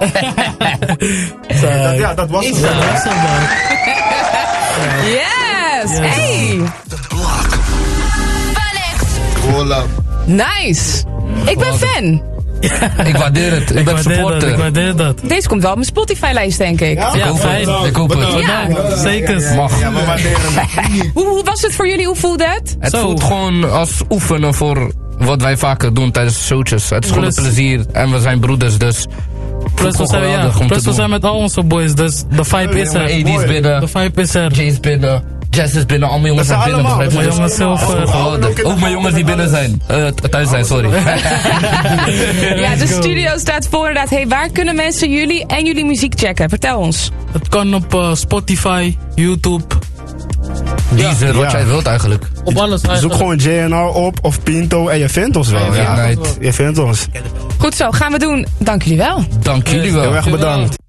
Dat was het. Yes! Hey! Nice! Ik ben fan. Ik waardeer het. Ik ben supporter. Ik waardeer dat. Deze komt wel op mijn Spotify-lijst, denk ik. Ja, Ik hoop het. Ja. Zeker. Mag. Ja, we waarderen het. Hoe was het voor jullie? Hoe voelde het? Het voelt gewoon als oefenen voor wat wij vaker doen tijdens showtjes. Het is gewoon een plezier en we zijn broeders, dus... Plus we zijn met al onze boys, dus de vibe is er. AD is binnen, De vibe is er. Jay is binnen, Jazz is binnen, al mijn jongens zijn binnen. allemaal. Mijn jongens zelf. Ook mijn jongens die binnen zijn. Thuis zijn, sorry. Ja, de studio staat voor inderdaad. Hey, waar kunnen mensen jullie en jullie muziek checken? Vertel ons. Het kan op Spotify, YouTube. Deezer, wat jij wilt eigenlijk. Op alles Zoek eigenlijk. gewoon JNR op of Pinto en je vindt ons wel. Ja, Je vindt ons. Goed zo, gaan we doen. Dank jullie wel. dank jullie wel. Heel erg bedankt.